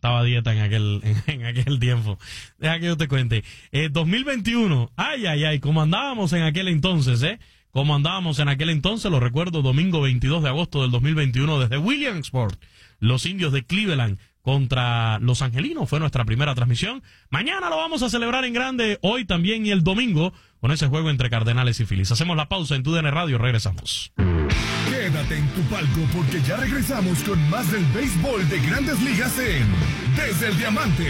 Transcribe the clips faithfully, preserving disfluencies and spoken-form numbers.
estaba a dieta en aquel, en, en aquel tiempo. Deja que yo te cuente. Eh, dos mil veintiuno, ay, ay, ay, como andábamos en aquel entonces, ¿eh? Como andábamos en aquel entonces, lo recuerdo, domingo veintidós de agosto del dos mil veintiuno desde Williamsport, los indios de Cleveland contra los angelinos, fue nuestra primera transmisión. Mañana lo vamos a celebrar en grande, hoy también y el domingo, con ese juego entre Cardenales y Phillies. Hacemos la pausa en Tu D N Radio, regresamos. Quédate en tu palco porque ya regresamos con más del béisbol de Grandes Ligas en Desde el Diamante.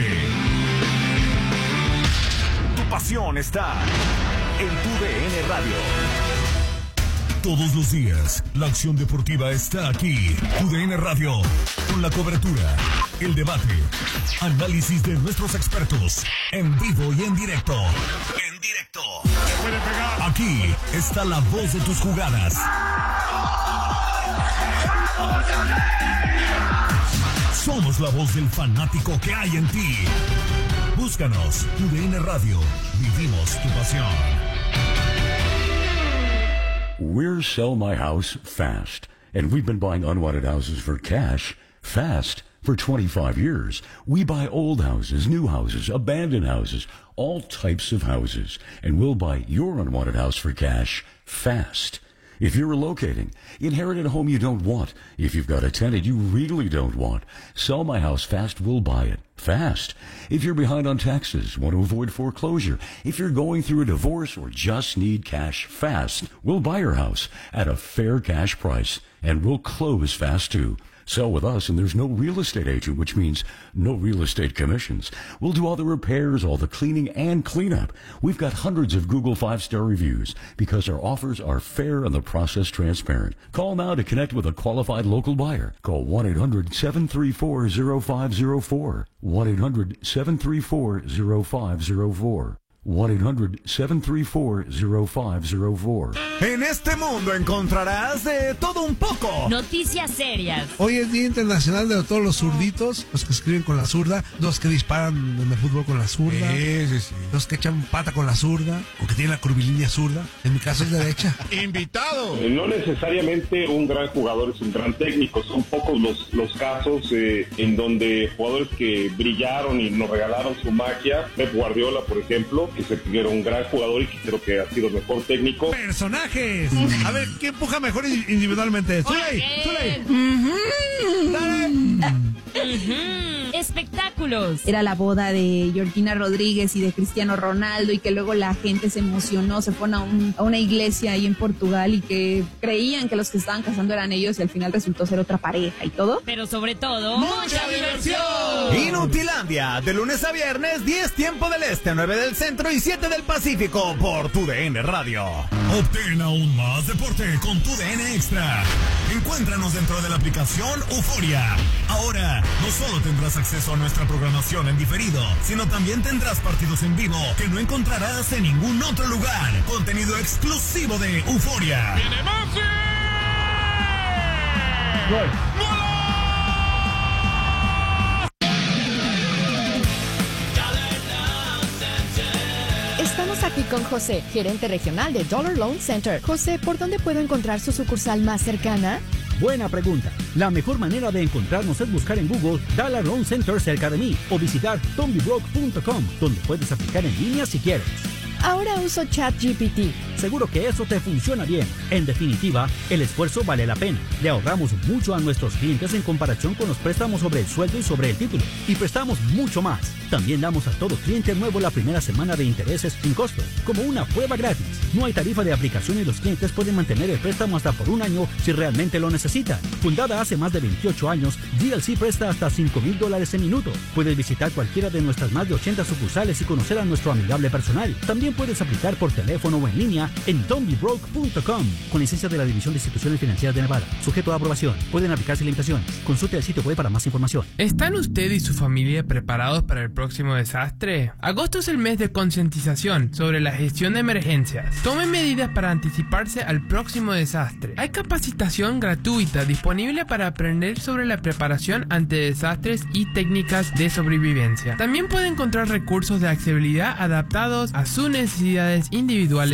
Tu pasión está en Tu D N Radio. Todos los días, la acción deportiva está aquí. Tu D N Radio, con la cobertura, el debate, análisis de nuestros expertos, en vivo y en directo. En directo. Aquí está la voz de tus jugadas. Somos la voz del fanático que hay en ti. Búscanos, Tu D N Radio. Vivimos tu pasión. We're Sell My House Fast, and we've been buying unwanted houses for cash fast for twenty-five years. We buy old houses, new houses, abandoned houses, all types of houses, and we'll buy your unwanted house for cash fast. If you're relocating, inherit a home you don't want. If you've got a tenant you really don't want, Sell My House Fast will buy it fast. If you're behind on taxes, want to avoid foreclosure, if you're going through a divorce or just need cash fast, we'll buy your house at a fair cash price and we'll close fast too. Sell with us and there's no real estate agent, which means no real estate commissions. We'll do all the repairs, all the cleaning and cleanup. We've got hundreds of Google five-star reviews because our offers are fair and the process transparent. Call now to connect with a qualified local buyer. Call one eight hundred seven three four zero five zero four. one eight hundred seven three four zero five zero four. one eight hundred seven three four zero five zero four. En este mundo encontrarás de todo un poco. Noticias serias. Hoy es Día Internacional de todos los zurditos, los que escriben con la zurda, los que disparan en el fútbol con la zurda, Sí, sí, sí. los que echan pata con la zurda, o que tienen la curvilínea zurda. En mi caso es derecha. ¡Invitado! No necesariamente un gran jugador es un gran técnico, son pocos los, los casos eh, en donde jugadores que brillaron y nos regalaron su magia. Pep Guardiola, por ejemplo, que se era un gran jugador y que creo que ha sido el mejor técnico. ¡Personajes! A ver, ¿quién empuja mejor individualmente? ¡Zuley! ¡Zuley! Uh-huh. ¡Dale! Uh-huh. Espectáculos. Era la boda de Georgina Rodríguez y de Cristiano Ronaldo y que luego la gente se emocionó, se fueron a, un, a una iglesia ahí en Portugal y que creían que los que estaban casando eran ellos y al final resultó ser otra pareja y todo. Pero sobre todo, ¡mucha diversión! Inutilandia, de lunes a viernes, diez tiempo del este, nueve del centro y siete del Pacífico por Tu D N Radio. Obtén aún más deporte con Tu D N Extra. Encuéntranos dentro de la aplicación Euforia. Ahora, no solo tendrás acceso a nuestra programación en diferido, sino también tendrás partidos en vivo que no encontrarás en ningún otro lugar. Contenido exclusivo de Euforia. ¡Viene Maxi! ¡Gol! ¡Gol! Estamos aquí con José, gerente regional de Dollar Loan Center. José, ¿por dónde puedo encontrar su sucursal más cercana? Buena pregunta. La mejor manera de encontrarnos es buscar en Google Dollar Loan Center cerca de mí o visitar tommy brock punto com, donde puedes aplicar en línea si quieres. Ahora uso ChatGPT. Seguro que eso te funciona bien. En definitiva, el esfuerzo vale la pena. Le ahorramos mucho a nuestros clientes en comparación con los préstamos sobre el sueldo y sobre el título. Y prestamos mucho más. También damos a todo cliente nuevo la primera semana de intereses sin costo, como una prueba gratis. No hay tarifa de aplicación y los clientes pueden mantener el préstamo hasta por un año si realmente lo necesitan. Fundada hace más de veintiocho años, G L C presta hasta cinco mil dólares en minuto. Puedes visitar cualquiera de nuestras más de ochenta sucursales y conocer a nuestro amigable personal. También puedes aplicar por teléfono o en línea en tommy brock punto com, con licencia de la División de Instituciones Financieras de Nevada. Sujeto a aprobación. Pueden aplicarse limitaciones. Consulte el sitio web para más información. ¿Están usted y su familia preparados para el próximo desastre? Agosto es el mes de concientización sobre la gestión de emergencias. Tomen medidas para anticiparse al próximo desastre. Hay capacitación gratuita disponible para aprender sobre la preparación ante desastres y técnicas de sobrevivencia. También puede encontrar recursos de accesibilidad adaptados a sus necesidades individuales para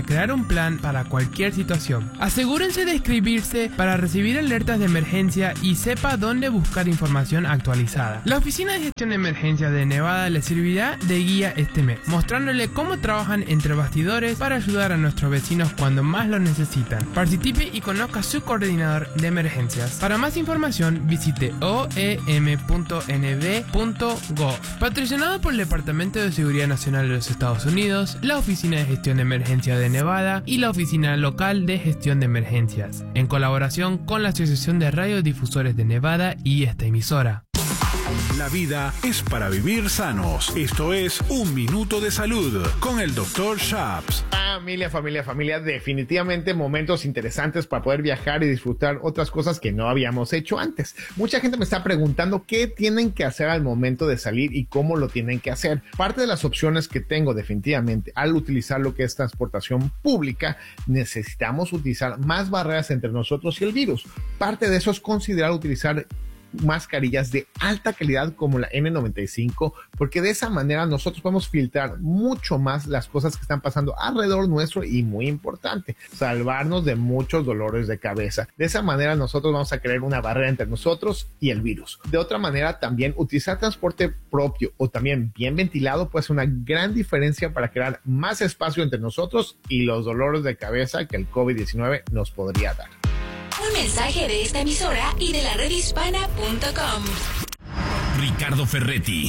para crear un plan para cualquier situación. Asegúrense de inscribirse para recibir alertas de emergencia y sepa dónde buscar información actualizada. La Oficina de Gestión de Emergencias de Nevada le servirá de guía este mes, mostrándole cómo trabajan entre bastidores para ayudar a nuestros vecinos cuando más lo necesitan. Participe y conozca a su coordinador de emergencias. Para más información, visite o e m punto n v punto gov. Patrocinado por el Departamento de Seguridad Nacional de los Estados Unidos, la Oficina de Gestión de Emergencia de Nevada y la Oficina Local de Gestión de Emergencias, en colaboración con la Asociación de Radiodifusores de Nevada y esta emisora. La vida es para vivir sanos. Esto es Un Minuto de Salud con el doctor Shaps. Familia, familia, familia, definitivamente momentos interesantes para poder viajar y disfrutar otras cosas que no habíamos hecho antes. Mucha gente me está preguntando qué tienen que hacer al momento de salir y cómo lo tienen que hacer. Parte de las opciones que tengo definitivamente al utilizar lo que es transportación pública, necesitamos utilizar más barreras entre nosotros y el virus. Parte de eso es considerar utilizar mascarillas de alta calidad como la N noventa y cinco, porque de esa manera nosotros podemos filtrar mucho más las cosas que están pasando alrededor nuestro y, muy importante, salvarnos de muchos dolores de cabeza. De esa manera nosotros vamos a crear una barrera entre nosotros y el virus. De otra manera, también utilizar transporte propio o también bien ventilado puede ser una gran diferencia para crear más espacio entre nosotros y los dolores de cabeza que el COVID diecinueve nos podría dar. Un mensaje de esta emisora y de la red hispana punto com. Ricardo Ferretti,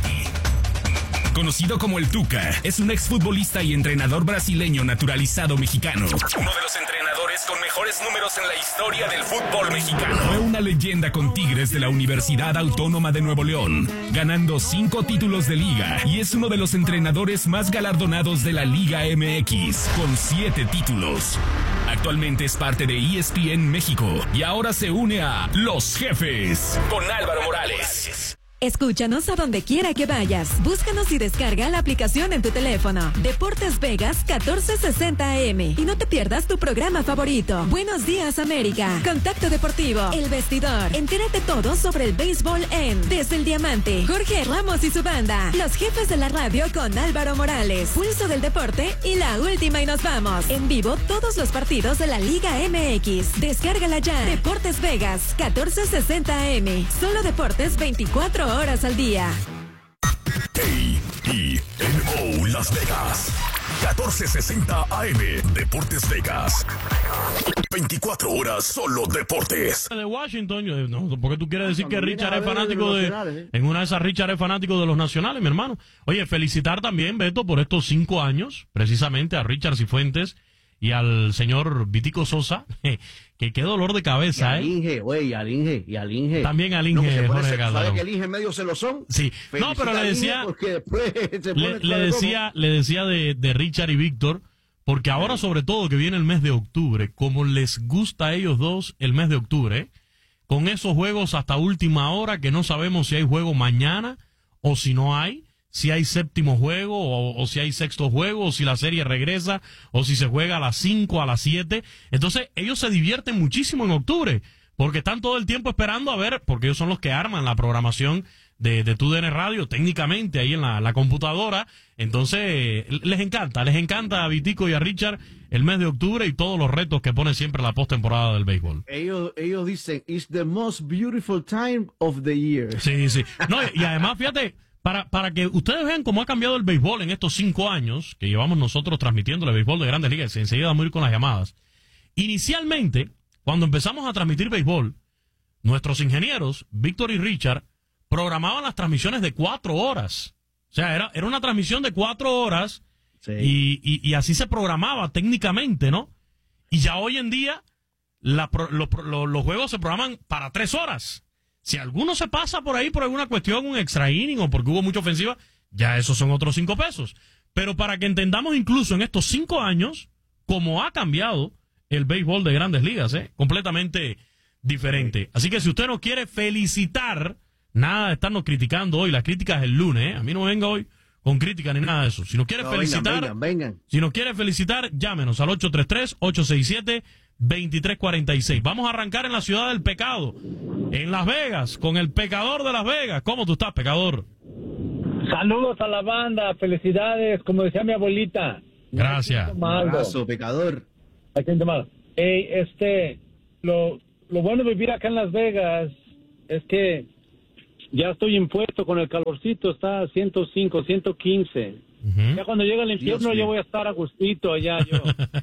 conocido como el Tuca, es un exfutbolista y entrenador brasileño naturalizado mexicano. Uno de los entrenadores con mejores números en la historia del fútbol mexicano. Fue una leyenda con Tigres de la Universidad Autónoma de Nuevo León, ganando cinco títulos de liga, y es uno de los entrenadores más galardonados de la Liga M X, con siete títulos. Actualmente es parte de E S P N México y ahora se une a Los Jefes con Álvaro Morales. Escúchanos a donde quiera que vayas. Búscanos y descarga la aplicación en tu teléfono. Deportes Vegas catorce sesenta A M. Y no te pierdas tu programa favorito. Buenos días, América. Contacto Deportivo. El Vestidor. Entérate todo sobre el béisbol en Desde el Diamante. Jorge Ramos y su banda. Los Jefes de la Radio con Álvaro Morales. Pulso del Deporte y la última y nos vamos. En vivo todos los partidos de la Liga M X. Descárgala ya. Deportes Vegas catorce sesenta A M. Solo deportes veinticuatro horas al día. A E N O Las Vegas. catorce sesenta A M. Deportes Vegas. veinticuatro horas solo deportes. De Washington, yo, no, porque tú quieres decir que Richard es fanático de... En una de esas Richard es fanático de los nacionales, mi hermano. Oye, felicitar también, Beto, por estos cinco años, precisamente a Richard Cifuentes y al señor Vitico Sosa, que qué dolor de cabeza, y al Inge, ¿eh? Güey, al Inge, y al Inge. También al Inge, no, Jorge ser, Calderón. ¿Sabe que el Inge medio se lo son? Sí. Felicita no, pero le decía... Se le, le decía, le decía de, de Richard y Víctor, porque ahora sobre todo que viene el mes de octubre, como les gusta a ellos dos el mes de octubre, ¿eh? Con esos juegos hasta última hora, que no sabemos si hay juego mañana o si no hay, si hay séptimo juego o, o si hay sexto juego, o si la serie regresa, o si se juega a las cinco, a las siete. Entonces ellos se divierten muchísimo en octubre, porque están todo el tiempo esperando a ver, porque ellos son los que arman la programación de, de T U D N Radio, técnicamente ahí en la, la computadora. Entonces les encanta, les encanta a Vitico y a Richard el mes de octubre y todos los retos que pone siempre la postemporada del béisbol. Ellos, ellos dicen, it's the most beautiful time of the year. Sí, sí. No, y además, fíjate, Para, para que ustedes vean cómo ha cambiado el béisbol en estos cinco años que llevamos nosotros transmitiendo el béisbol de Grandes Ligas, enseguida vamos a ir con las llamadas. Inicialmente, cuando empezamos a transmitir béisbol, nuestros ingenieros, Víctor y Richard, programaban las transmisiones de cuatro horas. O sea, era, era una transmisión de cuatro horas sí. y, y, y así se programaba técnicamente, ¿no? Y ya hoy en día la, lo, lo, los juegos se programan para tres horas. Si alguno se pasa por ahí por alguna cuestión, un extra inning o porque hubo mucha ofensiva, ya esos son otros cinco pesos. Pero para que entendamos incluso en estos cinco años, cómo ha cambiado el béisbol de Grandes Ligas, ¿eh? Completamente diferente. Así que si usted nos quiere felicitar, nada de estarnos criticando hoy, la crítica es el lunes, ¿eh? A mí no venga hoy con crítica ni nada de eso. Si nos quiere no, felicitar, vengan, vengan, vengan. Si nos quiere felicitar, llámenos al ocho tres tres, ocho seis siete, dos tres cuatro seis. Vamos a arrancar en la ciudad del pecado, en Las Vegas, con el pecador de Las Vegas. ¿Cómo tú estás, pecador? Saludos a la banda, felicidades, como decía mi abuelita. Gracias. Abrazo, pecador. Hay gente mala. Ey, este, lo, lo bueno de vivir acá en Las Vegas es que ya estoy impuesto con el calorcito, está a ciento cinco, ciento quince. Uh-huh. Ya cuando llegue el infierno yo voy a estar a gustito allá yo.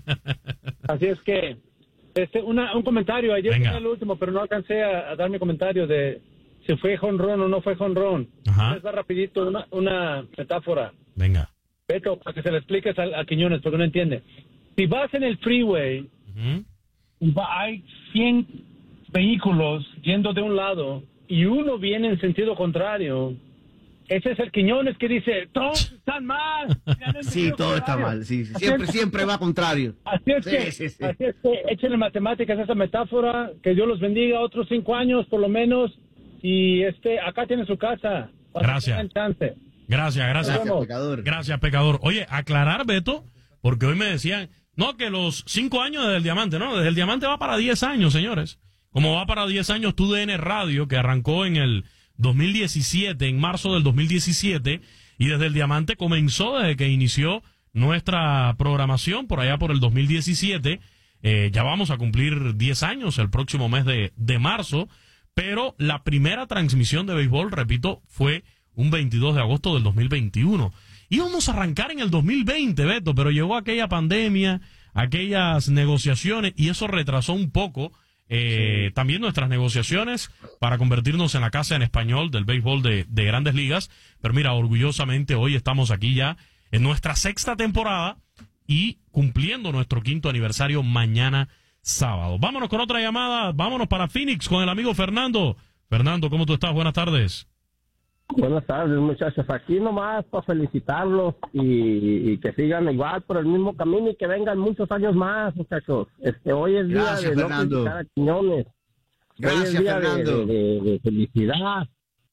Así es que, este, una, un comentario, ayer fue el último, pero no alcancé a, a dar mi comentario de si fue jonrón o no fue jonrón. Uh-huh. Les va rapidito una, una metáfora. Venga. Beto, para que se le expliques a, a Quiñones, porque no entiende. Si vas en el freeway, uh-huh, y va, hay cien vehículos yendo de un lado y uno viene en sentido contrario, ese es el Quiñones que dice, todos están mal. Sí, todo está mal. Sí, sí. Siempre, es, siempre va contrario. Así es, sí, que, sí, sí. Así es que échenle matemáticas a esa metáfora, que Dios los bendiga otros cinco años por lo menos, y este acá tiene su casa. Gracias. Gracias, gracias. Gracias, pecador. Gracias, pecador. Oye, aclarar, Beto, porque hoy me decían, no, que los cinco años desde el Diamante, no, desde el Diamante va para diez años, señores. Como va para diez años tu D N Radio, que arrancó en el dos mil diecisiete, en marzo del dos mil diecisiete, y desde el Diamante comenzó desde que inició nuestra programación por allá por el dos mil diecisiete. Eh, ya vamos a cumplir diez años el próximo mes de, de marzo, pero la primera transmisión de béisbol, repito, fue un veintidós de agosto del dos mil veintiuno. Íbamos a arrancar en el dos mil veinte, Beto, pero llegó aquella pandemia, aquellas negociaciones, y eso retrasó un poco eh, sí. también nuestras negociaciones para convertirnos en la casa en español del béisbol de, de Grandes Ligas. Pero mira, orgullosamente hoy estamos aquí ya en nuestra sexta temporada y cumpliendo nuestro quinto aniversario mañana sábado. Vámonos con otra llamada, vámonos para Phoenix con el amigo Fernando. Fernando, ¿cómo tú estás? Buenas tardes. Buenas tardes, muchachos. Aquí nomás para felicitarlos y, y que sigan igual por el mismo camino y que vengan muchos años más, muchachos. Este, hoy es día Gracias, de Fernando. No felicitar a Quiñones. Gracias, hoy es día Fernando. De, de, de felicidad.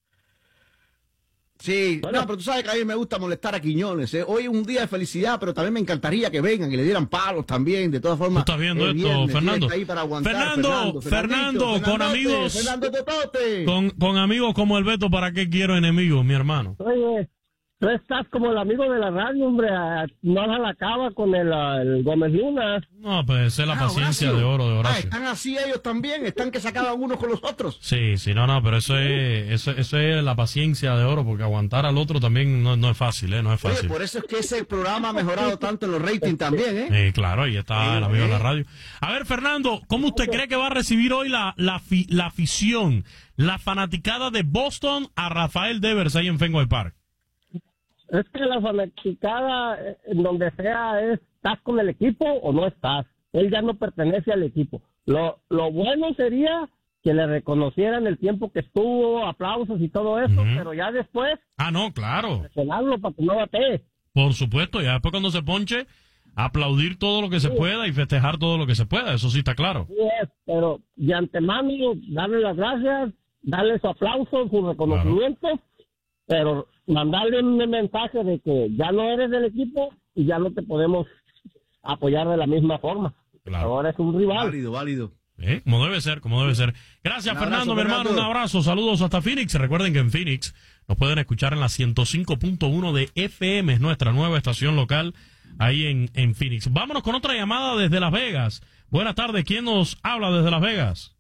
Sí, bueno, no, pero tú sabes que a mí me gusta molestar a Quiñones. ¿eh? Hoy es un día de felicidad, pero también me encantaría que vengan y le dieran palos también. De todas formas, ¿tú estás viendo esto, viernes, Fernando? Ahí para aguantar, Fernando, Fernando, Fernando con amigos, Fernando Totote. Con, con amigos como el Beto, ¿para qué quiero enemigos, mi hermano? Oye, tú estás como el amigo de la radio, hombre. No se la acaba con el, el Gómez Luna. No, pues es la ah, paciencia Horacio. de oro de Horacio. Ah, están así ellos también, están que sacaban unos con los otros. Sí, sí, no, no, pero eso es, eso, eso es la paciencia de oro, porque aguantar al otro también no, no es fácil, ¿eh? No es fácil. Oye, por eso es que ese programa ha mejorado tanto en los ratings también, ¿eh? Sí, claro, ahí está sí, el amigo de la radio. A ver, Fernando, ¿cómo usted cree que va a recibir hoy la, la, fi, la afición, la fanaticada de Boston a Rafael Devers ahí en Fenway Park? Es que la fanaticada, en donde sea, es, ¿estás con el equipo o no estás? Él ya no pertenece al equipo. Lo, lo bueno sería que le reconocieran el tiempo que estuvo, aplausos y todo eso, uh-huh. pero ya después... Ah, no, claro. Presionarlo para que no batee. Por supuesto, ya después cuando se ponche, aplaudir todo lo que se sí. pueda y festejar todo lo que se pueda, eso sí está claro. Sí es, pero de antemano, darle las gracias, darle su aplauso, su reconocimiento, claro. pero mandarle un mensaje de que ya no eres del equipo y ya no te podemos apoyar de la misma forma. Claro. Ahora es un rival. Válido, válido. ¿Eh? Como debe ser, como debe ser. Gracias, un Fernando, abrazo, mi hermano. Fernando. Un abrazo. Saludos hasta Phoenix. Recuerden que en Phoenix nos pueden escuchar en la ciento cinco punto uno de F M, es nuestra nueva estación local ahí en, en Phoenix. Vámonos con otra llamada desde Las Vegas. Buenas tardes. ¿Quién nos habla desde Las Vegas?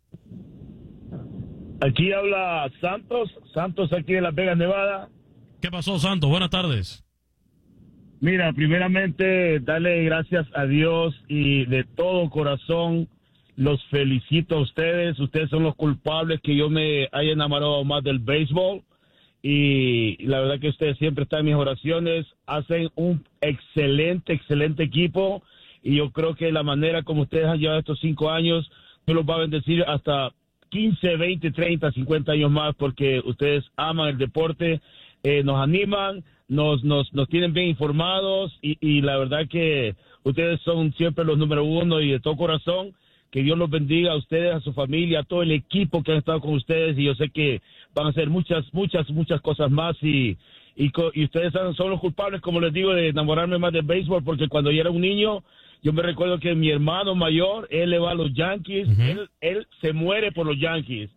Aquí habla Santos. Santos aquí de Las Vegas, Nevada. ¿Qué pasó, Santos? Buenas tardes. Mira, primeramente, darle gracias a Dios y de todo corazón los felicito a ustedes. Ustedes son los culpables que yo me haya enamorado más del béisbol y la verdad que ustedes siempre están en mis oraciones. Hacen un excelente, excelente equipo y yo creo que la manera como ustedes han llevado estos cinco años, Dios los va a bendecir hasta quince, veinte, treinta, cincuenta años más porque ustedes aman el deporte. Eh, nos animan, nos, nos, nos tienen bien informados y, y la verdad que ustedes son siempre los número uno y de todo corazón, que Dios los bendiga a ustedes, a su familia, a todo el equipo que ha estado con ustedes y yo sé que van a hacer muchas, muchas, muchas cosas más y, y, y ustedes son los culpables, como les digo, de enamorarme más del béisbol porque cuando yo era un niño, yo me recuerdo que mi hermano mayor, él le va a los Yankees, uh-huh. él, él se muere por los Yankees.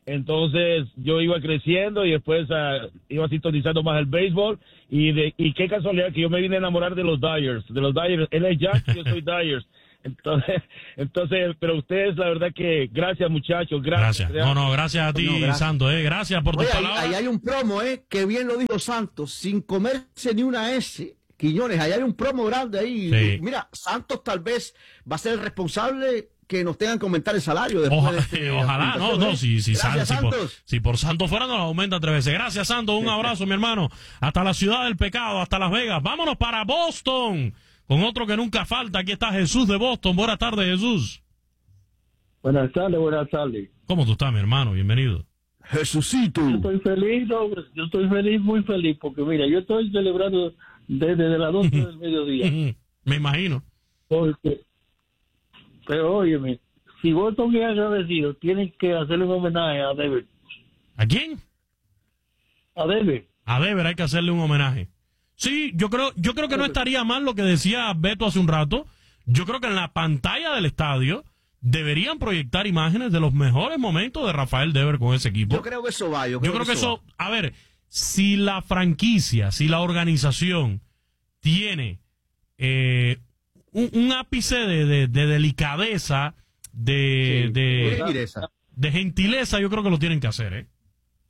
Entonces yo iba creciendo y después uh, iba sintonizando más el béisbol y de y qué casualidad que yo me vine a enamorar de los Dyers, de los Dyers. Él es Yankees, yo soy Dyers. Entonces, entonces, pero ustedes, la verdad que gracias, muchachos, gracias. Gracias. No, no, gracias a ti, no, gracias. Santos, eh. Gracias por tus Oye, palabras. Ahí, ahí hay un promo, eh, que bien lo dijo Santos, sin comerse ni una S. Quiñones, ahí hay un promo grande ahí. Sí. Mira, Santos tal vez va a ser el responsable que nos tengan que aumentar el salario. Después Oja, de este, ojalá, no, no, si, si, Gracias, San, si, por, Santos. si por Santos fuera nos aumenta tres veces. Gracias, Santos, un abrazo, mi hermano. Hasta la ciudad del pecado, hasta Las Vegas. Vámonos para Boston, con otro que nunca falta. Aquí está Jesús de Boston. Buenas tardes, Jesús. Buenas tardes, buenas tardes. ¿Cómo tú estás, mi hermano? Bienvenido. Jesucito. Yo estoy feliz, no, yo estoy feliz, muy feliz, porque mira, yo estoy celebrando desde las doce del mediodía. Me imagino. Porque, pero óyeme, si Boston es agradecido, tienen que hacerle un homenaje a Dever. ¿A quién? A Dever. A Dever hay que hacerle un homenaje. Sí, yo creo, yo creo que no estaría mal lo que decía Beto hace un rato. Yo creo que en la pantalla del estadio deberían proyectar imágenes de los mejores momentos de Rafael Dever con ese equipo. Yo creo que eso va. Yo creo, yo creo que, que eso, va. a ver, si la franquicia, si la organización tiene eh, un, un ápice de, de, de delicadeza, de, sí, de, gentileza. de gentileza, yo creo que lo tienen que hacer, ¿eh?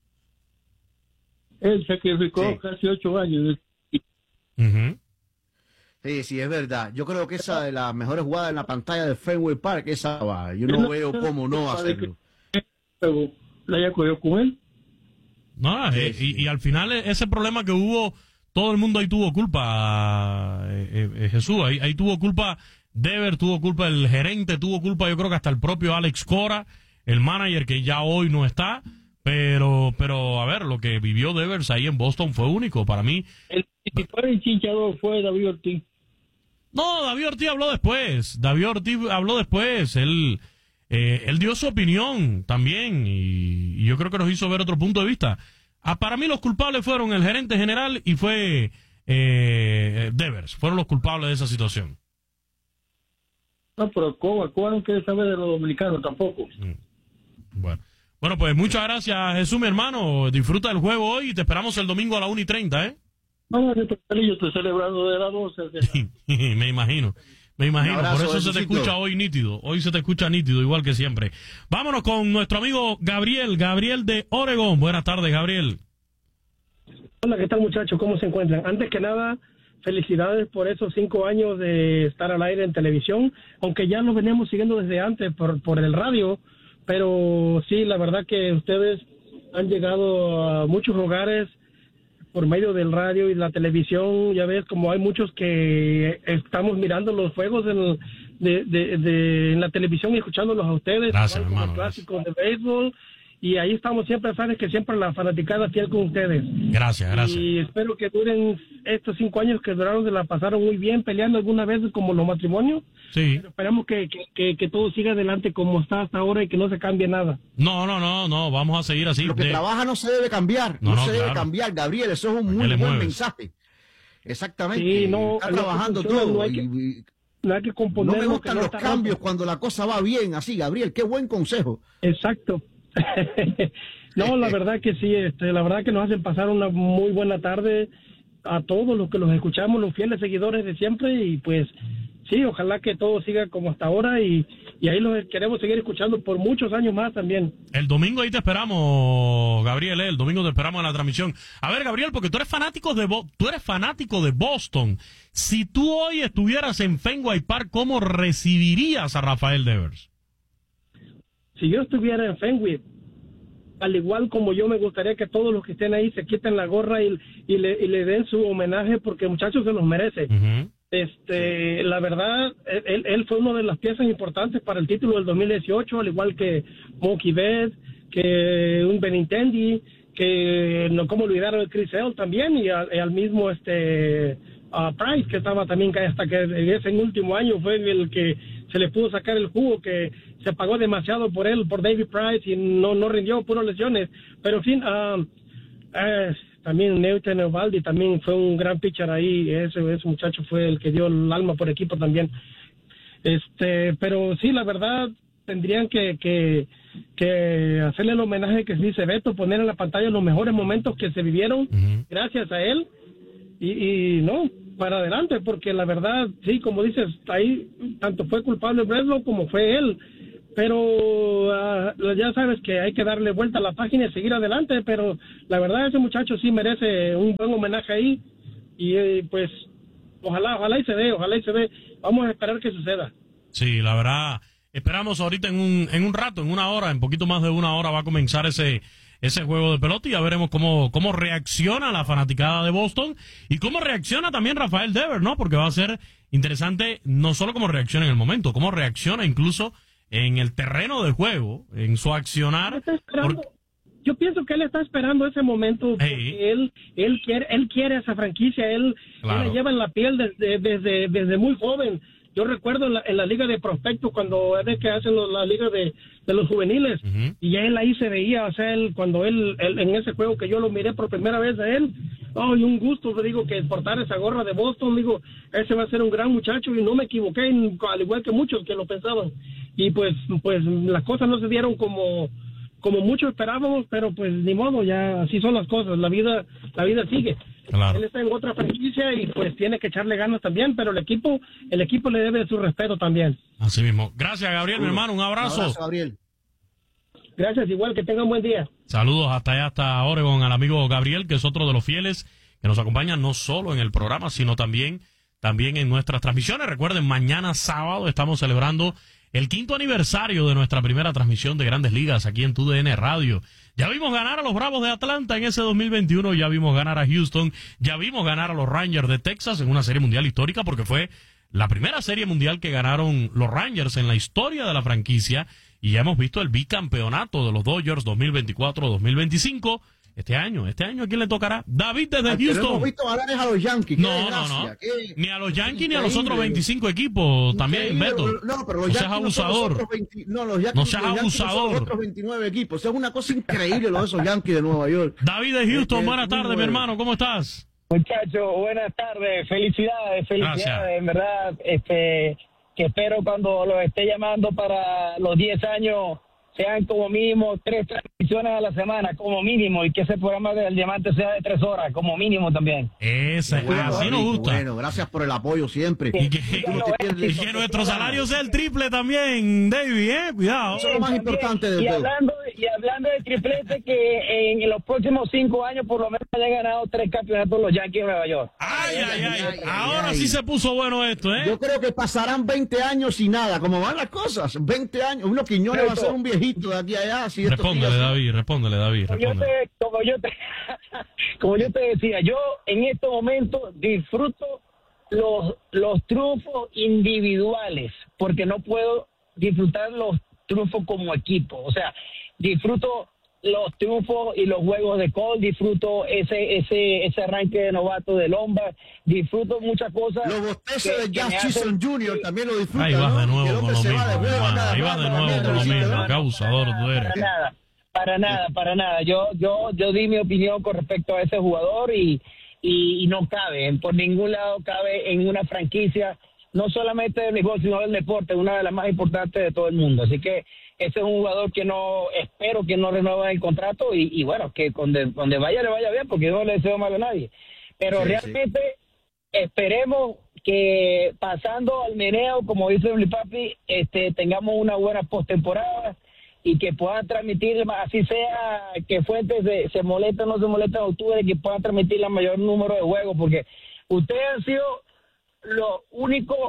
Él sacrificó sí. casi ocho años. Uh-huh. Sí, sí, es verdad. Yo creo que esa de las mejores jugadas en la pantalla de Fenway Park, esa va. Yo no veo cómo no hacerlo. ¿La haya cogido con él? No, sí, eh, sí. Y, y al final ese problema que hubo, todo el mundo ahí tuvo culpa, eh, eh, Jesús, ahí, ahí tuvo culpa Dever, tuvo culpa el gerente, tuvo culpa yo creo que hasta el propio Alex Cora, el manager que ya hoy no está, pero, pero a ver, lo que vivió Devers ahí en Boston fue único para mí. El principal enchinchador fue David Ortiz. No, David Ortiz habló después, David Ortiz habló después, él... Eh, él dio su opinión también y, y yo creo que nos hizo ver otro punto de vista. Ah, para mí los culpables fueron el gerente general y fue eh, Devers. Fueron los culpables de esa situación. No, pero Cuba, Cuba no quiere saber de los dominicanos tampoco. Mm. Bueno. bueno, pues muchas gracias, Jesús, mi hermano. Disfruta del juego hoy y te esperamos el domingo a la una y treinta, ¿eh? No, yo estoy celebrando de las doce. Me imagino. Me imagino, abrazo, por eso Jesucito. se te escucha hoy nítido. Hoy se te escucha nítido, igual que siempre. Vámonos con nuestro amigo Gabriel, Gabriel de Oregón. Buenas tardes, Gabriel. Hola, ¿qué tal, muchachos? ¿Cómo se encuentran? Antes que nada, felicidades por esos cinco años de estar al aire en televisión, aunque ya nos veníamos siguiendo desde antes por, por el radio, pero sí, la verdad que ustedes han llegado a muchos hogares por medio del radio y la televisión. Ya ves, como hay muchos que estamos mirando los juegos en, de, de, de, en la televisión y escuchándolos a ustedes. Gracias, hermano. Los clásicos de béisbol. Y ahí estamos siempre, sabes que siempre la fanaticada fiel con ustedes. Gracias, gracias. Y espero que duren estos cinco años que duraron, se la pasaron muy bien, peleando algunas veces como los matrimonios. Sí. Pero esperamos que, que, que, que todo siga adelante como está hasta ahora y que no se cambie nada. No, no, no, no, vamos a seguir así. Lo que de... trabaja no se debe cambiar, no, no, no se claro. debe cambiar, Gabriel, eso es un muy buen mueves? mensaje. Exactamente, sí, no, está trabajando todo. No hay que, y, no hay que componer. No me gustan no los cambios roto. Cuando la cosa va bien, así, Gabriel, qué buen consejo. Exacto. No, la verdad que sí, este, la verdad que nos hacen pasar una muy buena tarde a todos los que los escuchamos, los fieles seguidores de siempre, y pues sí, ojalá que todo siga como hasta ahora y, y ahí los queremos seguir escuchando por muchos años más también. El domingo ahí te esperamos, Gabriel, ¿eh? El domingo te esperamos en la transmisión. A ver, Gabriel, porque tú eres fanático de Bo- tú eres fanático de Boston. Si tú hoy estuvieras en Fenway Park, ¿cómo recibirías a Rafael Devers? Si yo estuviera en Fenway, al igual como yo, me gustaría que todos los que estén ahí se quiten la gorra y, y, le, y le den su homenaje, porque el muchacho se los merece. Uh-huh. Este, la verdad, él, él fue una de las piezas importantes para el título del dos mil dieciocho, al igual que Mookie Betts, que un Benintendi, que no como olvidaron el Chris Sale también, y, a, y al mismo este uh, Price, que estaba también hasta que en ese último año fue el que se le pudo sacar el jugo, que se pagó demasiado por él, por David Price, y no no rindió, puras lesiones. Pero en fin, uh, uh, también Newton Eovaldi también fue un gran pitcher ahí. Ese, ese muchacho fue el que dio el alma por equipo también. Este, pero sí, la verdad, tendrían que, que, que hacerle el homenaje que se dice Beto, poner en la pantalla los mejores momentos que se vivieron uh-huh. gracias a él. Y, y no, para adelante, porque la verdad, sí, como dices, ahí tanto fue culpable Breslow como fue él. Pero uh, ya sabes que hay que darle vuelta a la página y seguir adelante, pero la verdad ese muchacho sí merece un buen homenaje ahí. Y eh, pues, ojalá, ojalá y se dé, ojalá y se dé. Vamos a esperar que suceda. Sí, la verdad, esperamos ahorita en un, en un rato, en una hora, en poquito más de una hora va a comenzar ese, ese juego de pelota y ya veremos cómo, cómo reacciona la fanaticada de Boston y cómo reacciona también Rafael Devers, ¿no? Porque va a ser interesante no solo cómo reacciona en el momento, cómo reacciona incluso en el terreno de juego, en su accionar. Por... Yo pienso que él está esperando ese momento porque hey. él, él quiere, él quiere esa franquicia, él, claro. él la lleva en la piel desde, desde, desde muy joven. Yo recuerdo en la, en la liga de prospectos cuando es que hacen los, la liga de, de los juveniles uh-huh. y él ahí se veía, o sea, él, cuando él, él, en ese juego que yo lo miré por primera vez a él, oh, y un gusto, le digo, que portar esa gorra de Boston, digo, ese va a ser un gran muchacho y no me equivoqué, al igual que muchos que lo pensaban. Y pues, pues las cosas no se dieron como, como muchos esperábamos, pero pues ni modo, ya así son las cosas, la vida, la vida sigue. Claro. Él está en otra franquicia y pues tiene que echarle ganas también, pero el equipo, el equipo le debe su respeto también. Así mismo. Gracias, Gabriel, mi hermano, un abrazo. Un abrazo, Gabriel. Gracias, igual, que tengan buen día. Saludos hasta allá, hasta Oregon, al amigo Gabriel, que es otro de los fieles que nos acompaña no solo en el programa, sino también, también en nuestras transmisiones. Recuerden, mañana sábado estamos celebrando el quinto aniversario de nuestra primera transmisión de Grandes Ligas aquí en Tu D N Radio. Ya vimos ganar a los Bravos de Atlanta en ese dos mil veintiuno, ya vimos ganar a Houston, ya vimos ganar a los Rangers de Texas en una serie mundial histórica porque fue la primera serie mundial que ganaron los Rangers en la historia de la franquicia y ya hemos visto el bicampeonato de los Dodgers dos mil veinticuatro dos mil veinticinco. Este año, este año, ¿a quién le tocará? David desde Al Houston. No hemos visto ganar a los Yankees. No, no, no. Qué... Ni a los Yankees ni a los otros veinticinco equipos increíble. También, Beto. No, pero los no seas abusador. No, veinte... no, los Yankees no seas los abusador. Son los otros veintinueve equipos. O sea, es una cosa increíble los esos Yankees de Nueva York. David de Houston, este, buenas tardes, mi hermano. ¿Cómo estás? Muchachos, buenas tardes. Felicidades, felicidades. Gracias. En verdad, este, que espero cuando los esté llamando para los diez años sean como mínimo tres transmisiones a la semana, como mínimo, y que ese programa del Diamante sea de tres horas, como mínimo también. Esa, bueno, así nos gusta. Bueno, gracias por el apoyo siempre. Y que, y que, y que nuestro salario sea el triple también, David, ¿eh? Cuidado. Sí, eso es lo más también. importante de y todo. Hablando, y hablando de triplete, que en los próximos cinco años por lo menos hayan ganado tres campeonatos los Yankees de Nueva York. Ay, ay, ay. ay. Ahora ay. sí se puso bueno esto, ¿eh? Yo creo que pasarán veinte años y nada, como van las cosas. veinte años. Uno Quiñones va a ser un viejito de aquí a allá. Si respóndele, días... David, respóndele, David. Como yo, te, como, yo te, como yo te decía, yo en estos momentos disfruto los, los triunfos individuales, porque no puedo disfrutar los triunfos como equipo. O sea, disfruto los triunfos y los juegos de Cole, disfruto ese ese ese arranque de novato de Lombard, disfruto muchas cosas. Los bosteces de Jazz Chisholm junior también lo disfruto. Ahí vas ¿no? de nuevo con lo mismo, ahí vas de nuevo con lo mismo, qué abusador tú eres. Para nada, para nada, para nada. Yo yo yo di mi opinión con respecto a ese jugador y y, y no cabe, por ningún lado cabe en una franquicia, no solamente del béisbol, sino del deporte, una de las más importantes de todo el mundo. Así que ese es un jugador que no, espero que no renueve el contrato y, y bueno, que donde, donde vaya le vaya bien, porque yo no le deseo mal a nadie. Pero sí, realmente sí. Esperemos que pasando al meneo, como dice mi papi, este, tengamos una buena postemporada y que puedan transmitir, así sea que Fuentes se, se molesta o no se molesta en octubre, que puedan transmitir el mayor número de juegos, porque ustedes han sido los únicos,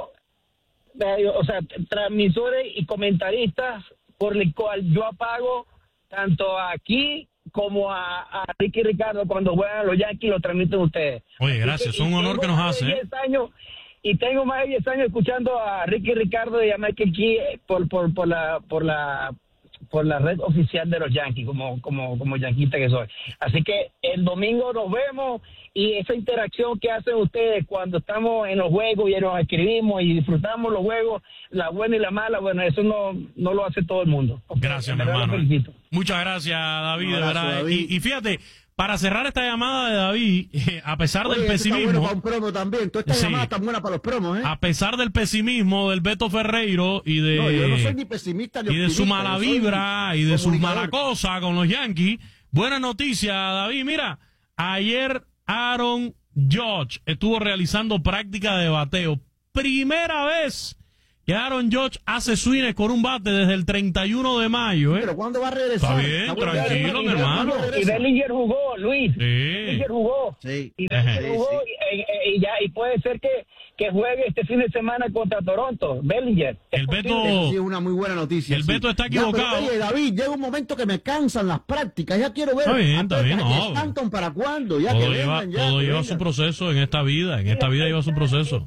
o sea, transmisores y comentaristas por el cual yo apago tanto aquí como a, a Ricky Ricardo cuando juegan a los Yankees, lo transmiten ustedes. Oye, gracias, es un honor que nos hace. ¿eh? Años, y tengo más de diez años escuchando a Ricky Ricardo y a Michael Key por, por, por la por la por la red oficial de los Yankees, como como como yanquista que soy. Así que el domingo nos vemos y esa interacción que hacen ustedes cuando estamos en los juegos y nos escribimos y disfrutamos los juegos, la buena y la mala, bueno, eso no no lo hace todo el mundo. Gracias, mi hermano. Muchas gracias, David, de verdad. David. Y, y fíjate, para cerrar esta llamada de David, eh, a pesar Oye, del pesimismo... Está bueno para un promo también. Toda esta Sí. llamada está buena para los promos, ¿eh? A pesar del pesimismo del Beto Ferreiro y de... No, yo no soy ni pesimista ni y de su optimista, mala yo soy vibra y de su comunicador. mala cosa con los Yankees. Buena noticia, David. Mira, ayer Aaron Judge estuvo realizando práctica de bateo. Primera vez que Aaron Judge hace swings con un bate desde el treinta y uno de mayo. ¿eh? Pero ¿cuándo va a regresar? Está bien, tranquilo, mi hermano. Y Bellinger jugó, Luis. Sí. Bellinger jugó. Sí. Y Bellinger jugó y, y- y ya y puede ser que, que juegue este fin de semana contra Toronto. Bellinger. El Beto... Eso sí es una muy buena noticia. El sí. Beto está Ya, pero, equivocado. oye, David, llega un momento que me cansan las prácticas. Ya quiero ver. Está bien, antes está de bien, que no. Stanton, ¿para cuándo? Ya Todo que lleva, vengan, ya, todo que lleva vengan. su proceso en esta vida. En esta vida lleva su proceso.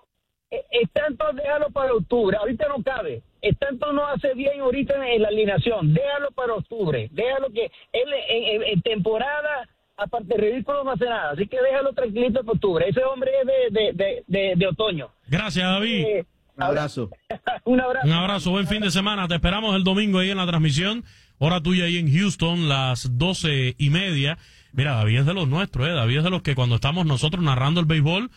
Stanton, déjalo para octubre. Ahorita no cabe. Stanton no hace bien ahorita en, en la alineación. Déjalo para octubre. Déjalo que él en, en- en temporada, aparte de ridículo, no hace nada. Así que déjalo tranquilito para octubre. Ese hombre es de, de, de, de, de otoño. Gracias, David. Eh, Un abrazo. Un abrazo. Un abrazo, buen fin de semana. Te esperamos el domingo ahí en la transmisión. Hora tuya ahí en Houston, las doce y media. Mira, David es de los nuestros, ¿eh? David es de los que cuando estamos nosotros narrando el béisbol,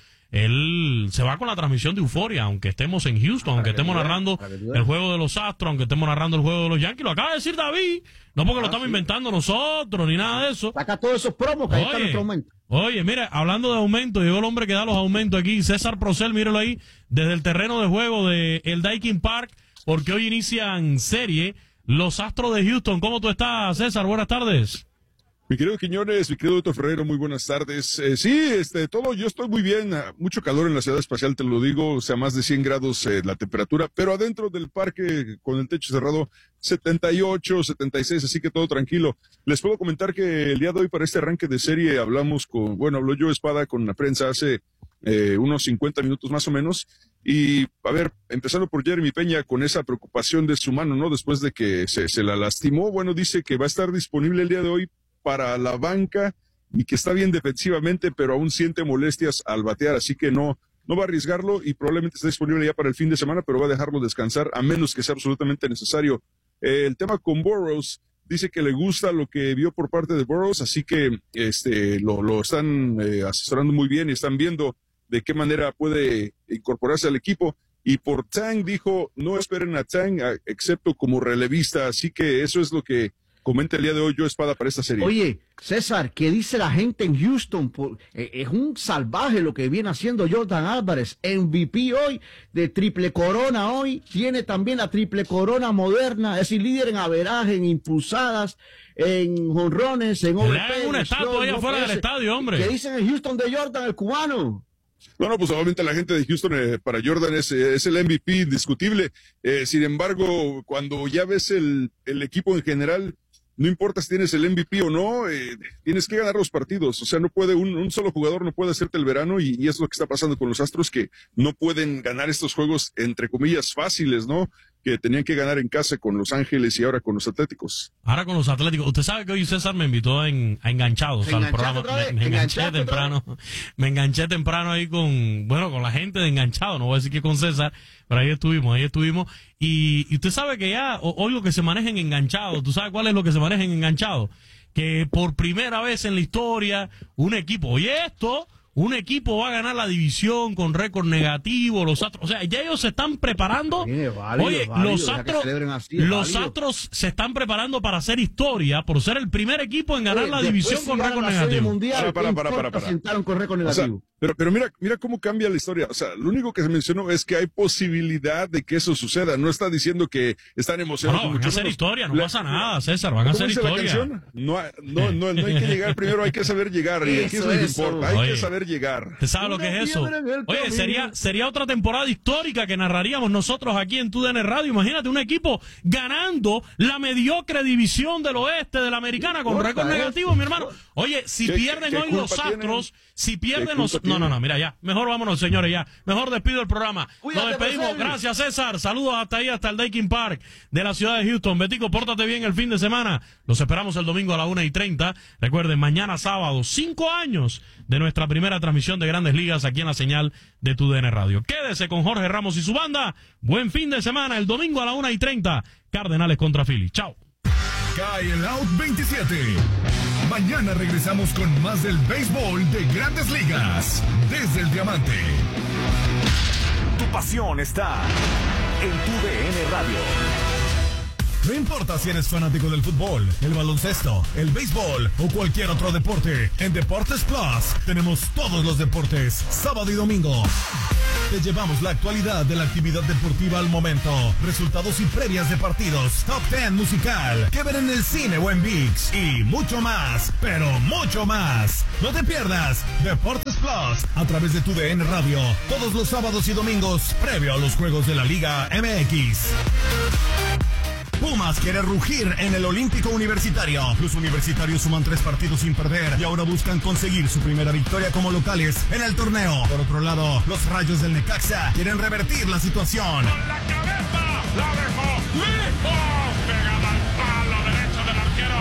él se va con la transmisión de Euforia, aunque estemos en Houston, aunque estemos narrando el juego de los Astros, aunque estemos narrando el juego de los Yankees. Lo acaba de decir David, no porque lo estamos inventando nosotros ni nada de eso. Saca todos esos promos que ahí está nuestro aumento. Oye, mira, hablando de aumento, llegó el hombre que da los aumentos aquí, César Procel, míralo ahí, desde el terreno de juego de el Daikin Park, porque hoy inician serie los Astros de Houston. ¿Cómo tú estás, César? Buenas tardes. Mi querido Quiñones, mi querido Beto Ferrero, muy buenas tardes. Eh, sí, este, todo, yo estoy muy bien, ah, mucho calor en la ciudad espacial, te lo digo, o sea, más de cien grados eh, la temperatura, pero adentro del parque con el techo cerrado, setenta y ocho, setenta y seis, así que todo tranquilo. Les puedo comentar que el día de hoy para este arranque de serie hablamos con, bueno, habló yo Espada con la prensa hace eh, unos cincuenta minutos más o menos, y a ver, empezando por Jeremy Peña con esa preocupación de su mano, ¿no? Después de que se, se la lastimó, bueno, dice que va a estar disponible el día de hoy para la banca y que está bien defensivamente, pero aún siente molestias al batear, así que no, no va a arriesgarlo y probablemente esté disponible ya para el fin de semana, pero va a dejarlo descansar a menos que sea absolutamente necesario. Eh, el tema con Burroughs, dice que le gusta lo que vio por parte de Burroughs, así que este lo, lo están eh, asesorando muy bien y están viendo de qué manera puede incorporarse al equipo. Y por Tang dijo, no esperen a Tang, a, excepto como relevista, así que eso es lo que comenta el día de hoy yo Espada para esta serie. Oye, César, ¿qué dice la gente en Houston? Por- eh, es un salvaje lo que viene haciendo Jordan Álvarez, M V P hoy, de triple corona hoy, tiene también la triple corona moderna, es decir, líder en averaje, en impulsadas, en jonrones, en Le O V hagan P. una en estatua slot, ahí no afuera del parece. estadio, hombre. ¿Qué dicen en Houston de Jordan, el cubano? No, no, pues obviamente la gente de Houston eh, para Jordan es, eh, es el M V P indiscutible. Eh, sin embargo, cuando ya ves el, el equipo en general, no importa si tienes el M V P o no, eh, tienes que ganar los partidos. O sea, no puede, un, un solo jugador no puede hacerte el verano y, y es lo que está pasando con los Astros, que no pueden ganar estos juegos, entre comillas, fáciles, ¿no? Que tenían que ganar en casa con Los Ángeles y ahora con los Atléticos. Ahora con los Atléticos. Usted sabe que hoy César me invitó en, a Enganchados al ¿Enganchaste programa. otra vez? Me, me enganché ¿Enganchaste otra temprano. Me enganché temprano ahí con, bueno, con la gente de Enganchado. No voy a decir que con César, pero ahí estuvimos, ahí estuvimos. Y, y usted sabe que ya o- hoy lo que se maneja en Enganchados, ¿tú sabes cuál es lo que se maneja en Enganchados? Que por primera vez en la historia, un equipo, oye esto, un equipo va a ganar la división con récord negativo, los Astros, o sea, ya ellos se están preparando. válido, Oye, válido, los ya que Astros, celebren así, es los válido. Astros se están preparando para hacer historia por ser el primer equipo en ganar Oye, la después división si con ganan récord la Serie negativo. Mundial, Para, para, ¿qué para, para, importa para. si entraron con récord O sea, negativo? pero, pero mira, mira cómo cambia la historia. O sea, lo único que se mencionó es que hay posibilidad de que eso suceda. No está diciendo que están emocionados. No, no, van a hacer historia, no La- pasa nada, César, van a ¿Cómo hacer dice la historia. canción? No, hay- no, no, no hay que llegar primero, hay que saber llegar. Y aquí es Eso, lo que eso. importa, hay Oye, que saber llegar. ¿Usted sabe lo que es eso? Oye, sería, sería otra temporada histórica que narraríamos nosotros aquí en T U D N Radio. Imagínate un equipo ganando la mediocre división del oeste de la americana con importa récord eso? negativo, mi hermano. Oye, si ¿Qué- pierden qué hoy culpa los tienen? Astros, si pierden ¿Qué los... culpa No, no, no, tienen? mira ya. Mejor vámonos, señores, ya. Mejor despido el programa. Cuídate, Nos despedimos. Marcelo. Gracias, César. Saludos hasta ahí, hasta el Daikin Park de la ciudad de Houston. Betico, pórtate bien el fin de semana. Los esperamos el domingo a la una y treinta. Recuerden, mañana sábado, cinco años de nuestra primera transmisión de Grandes Ligas aquí en la señal de T U D N Radio. Quédese con Jorge Ramos y su banda. Buen fin de semana. El domingo a la una y treinta. Cardenales contra Phillies. Chao. cae el Out veintisiete. Mañana regresamos con más del béisbol de Grandes Ligas desde el Diamante. Tu pasión está en tu D N Radio. No importa si eres fanático del fútbol, el baloncesto, el béisbol o cualquier otro deporte, en Deportes Plus tenemos todos los deportes, sábado y domingo. Te llevamos la actualidad de la actividad deportiva al momento, resultados y previas de partidos, top diez musical, que ver en el cine o en ViX y mucho más, pero mucho más. No te pierdas Deportes Plus a través de tu D N Radio, todos los sábados y domingos, previo a los juegos de la Liga M X. Pumas quiere rugir en el Olímpico Universitario. Los universitarios suman tres partidos sin perder y ahora buscan conseguir su primera victoria como locales en el torneo. Por otro lado, los Rayos del Necaxa quieren revertir la situación. Con la cabeza, la dejó lejos, pegada al palo derecho del arquero.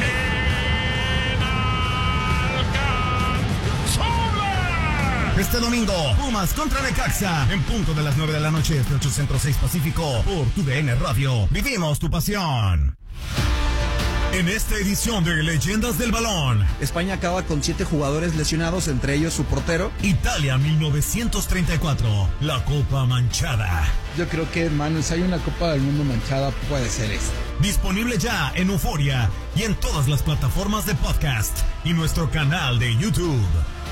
Inalcanzable. Este domingo, Pumas contra Necaxa, en punto de las nueve de la noche, de ocho Centro seis Pacífico, por tu D N Radio. Vivimos tu pasión. En esta edición de Leyendas del Balón, España acaba con siete jugadores lesionados, entre ellos su portero. Italia mil novecientos treinta y cuatro, la Copa Manchada. Yo creo que, hermano, si hay una Copa del Mundo manchada, puede ser esta. Disponible ya en Euforia y en todas las plataformas de podcast y nuestro canal de YouTube.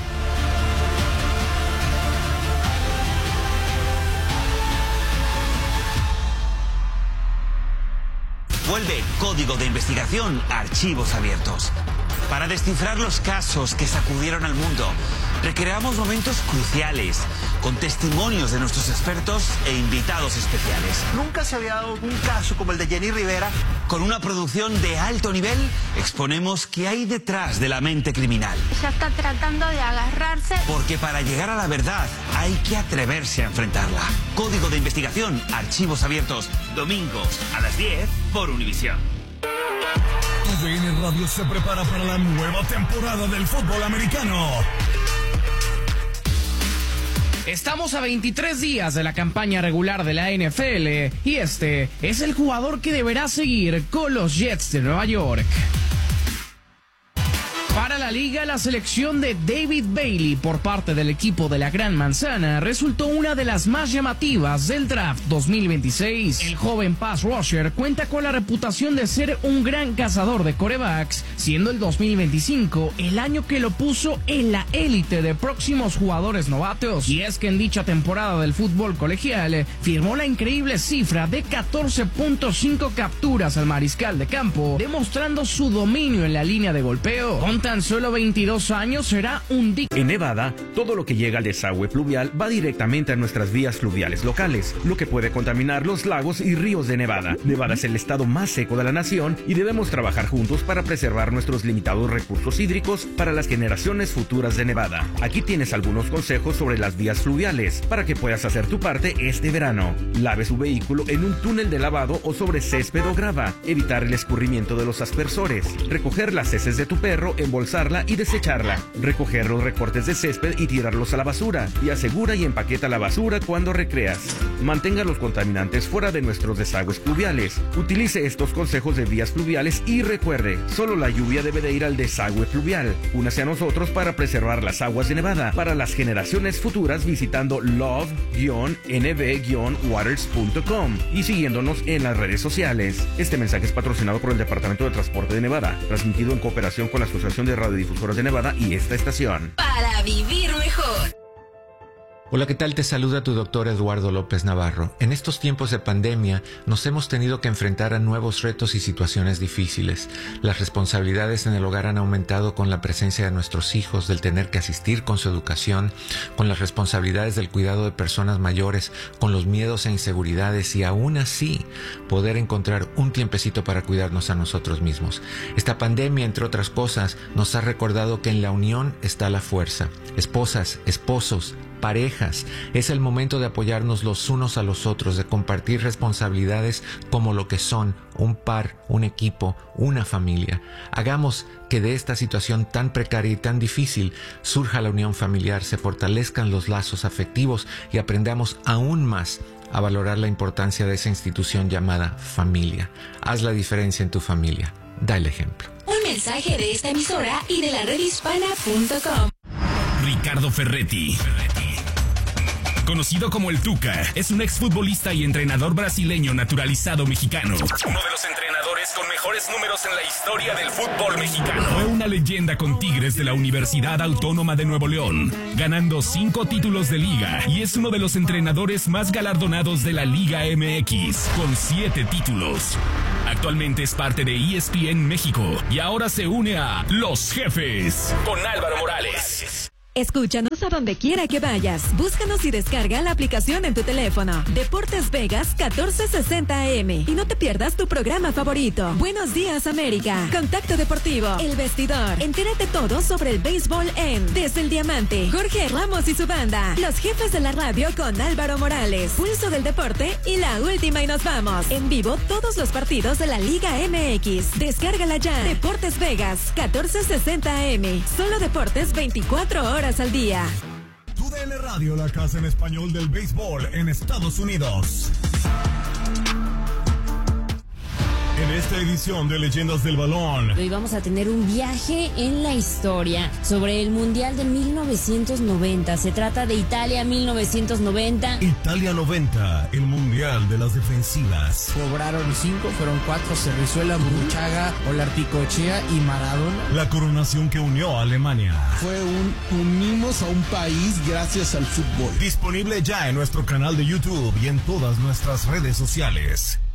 Vuelve Código de Investigación a Archivos Abiertos. Para descifrar los casos que sacudieron al mundo, recreamos momentos cruciales con testimonios de nuestros expertos e invitados especiales. Nunca se había dado un caso como el de Jenny Rivera. Con una producción de alto nivel, exponemos qué hay detrás de la mente criminal. Ya está tratando de agarrarse. Porque para llegar a la verdad hay que atreverse a enfrentarla. Código de Investigación, Archivos Abiertos, domingos a las diez por Univisión. Tu D N Radio se prepara para la nueva temporada del fútbol americano. Estamos a veintitrés días de la campaña regular de la N F L y este es el jugador que deberá seguir con los Jets de Nueva York. Para la liga, la selección de David Bailey por parte del equipo de la Gran Manzana resultó una de las más llamativas del draft dos mil veintiséis. El joven pass rusher cuenta con la reputación de ser un gran cazador de quarterbacks, siendo el dos mil veinticinco el año que lo puso en la élite de próximos jugadores novatos. Y es que en dicha temporada del fútbol colegial firmó la increíble cifra de catorce punto cinco capturas al mariscal de campo, demostrando su dominio en la línea de golpeo. Con tan solo veintidós años será un digno. En Nevada, todo lo que llega al desagüe pluvial va directamente a nuestras vías fluviales locales, lo que puede contaminar los lagos y ríos de Nevada. Nevada es el estado más seco de la nación y debemos trabajar juntos para preservar nuestros limitados recursos hídricos para las generaciones futuras de Nevada. Aquí tienes algunos consejos sobre las vías fluviales para que puedas hacer tu parte este verano. Lave su vehículo en un túnel de lavado o sobre césped o grava. Evitar el escurrimiento de los aspersores. Recoger las heces de tu perro, embolsarla y desecharla. Recoger los recortes de césped y tirarlos a la basura. Y asegura y empaqueta la basura cuando recreas. Mantenga los contaminantes fuera de nuestros desagües fluviales. Utilice estos consejos de vías fluviales y recuerde, solo la lluvia debe de ir al desagüe fluvial. Únase a nosotros para preservar las aguas de Nevada para las generaciones futuras visitando love N V waters punto com y siguiéndonos en las redes sociales. Este mensaje es patrocinado por el Departamento de Transporte de Nevada, transmitido en cooperación con la Asociación de Radiodifusoras de Nevada y esta estación. Para vivir mejor. Hola, ¿qué tal? Te saluda tu doctor Eduardo López Navarro. En estos tiempos de pandemia nos hemos tenido que enfrentar a nuevos retos y situaciones difíciles. Las responsabilidades en el hogar han aumentado con la presencia de nuestros hijos, del tener que asistir con su educación, con las responsabilidades del cuidado de personas mayores, con los miedos e inseguridades y aún así poder encontrar un tiempecito para cuidarnos a nosotros mismos. Esta pandemia, entre otras cosas, nos ha recordado que en la unión está la fuerza. Esposas, esposos, parejas, es el momento de apoyarnos los unos a los otros, de compartir responsabilidades como lo que son un par, un equipo, una familia. Hagamos que de esta situación tan precaria y tan difícil surja la unión familiar, se fortalezcan los lazos afectivos y aprendamos aún más a valorar la importancia de esa institución llamada familia. Haz la diferencia en tu familia. da el ejemplo. Un mensaje de esta emisora y de la red hispana punto com. Ricardo Ferretti. Conocido como el Tuca, es un exfutbolista y entrenador brasileño naturalizado mexicano. Uno de los entrenadores con mejores números en la historia del fútbol mexicano. Fue una leyenda con Tigres de la Universidad Autónoma de Nuevo León, ganando cinco títulos de liga, y es uno de los entrenadores más galardonados de la Liga M X, con siete títulos. Actualmente es parte de E S P N México y ahora se une a Los Jefes con Álvaro Morales. Escúchanos a donde quiera que vayas. Búscanos y descarga la aplicación en tu teléfono. Deportes Vegas catorce sesenta A M. Y no te pierdas tu programa favorito. Buenos días, América. Contacto Deportivo. El Vestidor. Entérate todo sobre el béisbol en Desde el Diamante. Jorge Ramos y su banda. Los Jefes de la Radio con Álvaro Morales. Pulso del Deporte y la última y nos vamos. En vivo todos los partidos de la Liga M X. Descárgala ya. Deportes Vegas catorce sesenta A M. Solo deportes veinticuatro horas al día. Tu D N Radio, la casa en español del béisbol en Estados Unidos. En esta edición de Leyendas del Balón, hoy vamos a tener un viaje en la historia sobre el Mundial de mil novecientos noventa. Se trata de Italia mil novecientos noventa. Italia noventa, el Mundial de las defensivas. Cobraron cinco, fueron cuatro: Cerrizuela, Burruchaga, Olarticochea y Maradona. La coronación que unió a Alemania. Fue un unimos a un país gracias al fútbol. Disponible ya en nuestro canal de YouTube y en todas nuestras redes sociales.